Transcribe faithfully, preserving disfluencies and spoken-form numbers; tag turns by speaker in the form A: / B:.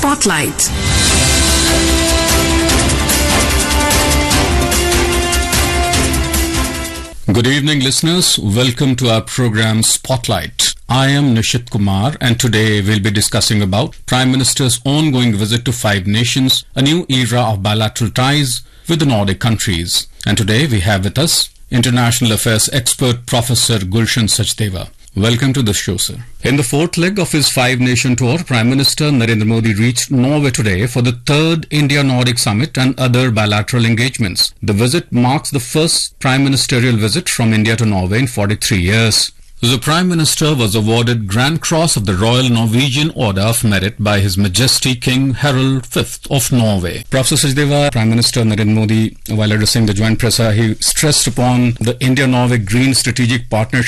A: Spotlight.
B: Good evening, listeners. Welcome to our program Spotlight. I am Nishit Kumar, and today we'll be discussing about Prime Minister's ongoing visit to five nations, a new era of bilateral ties with the Nordic countries. And today we have with us International Affairs expert Professor Gulshan Sachdeva. Welcome to the show, sir. In the fourth leg of his five-nation tour, Prime Minister Narendra Modi reached Norway today for the third India-Nordic Summit and other bilateral engagements. The visit marks the first prime ministerial visit from India to Norway in forty-three years. The Prime Minister was awarded Grand Cross of the Royal Norwegian Order of Merit by His Majesty King Harald the Fifth of Norway. Professor Sachdeva, Prime Minister Narendra Modi, while addressing the joint press, he stressed upon the India-Norway Green Strategic Partnership